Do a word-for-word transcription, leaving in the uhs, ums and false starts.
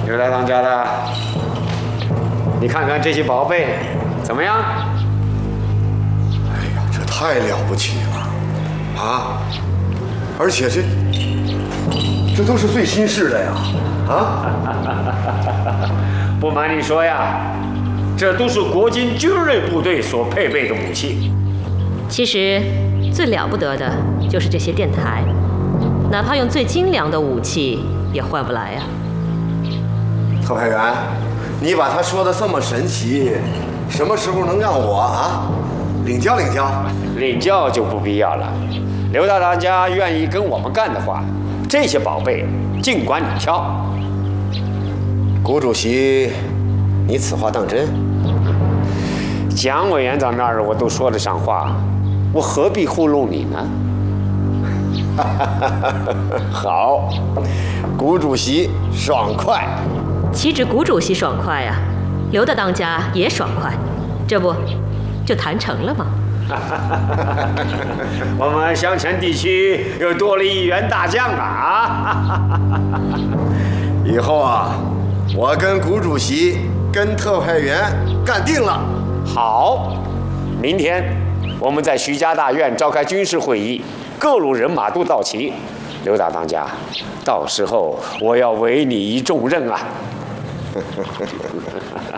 刘大当家的，你看看这些宝贝怎么样？ 哎呀，这太了不起了啊！而且这这都是最新式的呀！啊！ 不瞒你说呀，这都是国军精锐部队所配备的武器。 其实最了不得的就是这些电台，哪怕用最精良的武器也换不来呀。 特派员，你把他说的这么神奇，什么时候能让我啊领教领教？ 领教就不必要了。刘大当家愿意跟我们干的话，这些宝贝尽管你挑。 谷主席，你此话当真？ 蒋委员长那儿我都说得上话，我何必糊弄你呢？ 好，谷主席爽快。 岂止谷主席爽快呀，刘大当家也爽快，这不就谈成了吗？ 我们襄城地区又多了一员大将啊！ 以后啊，我跟谷主席跟特派员干定了。 好，明天我们在徐家大院召开军事会议，各路人马都到齐。刘大当家，到时候我要委你一重任啊！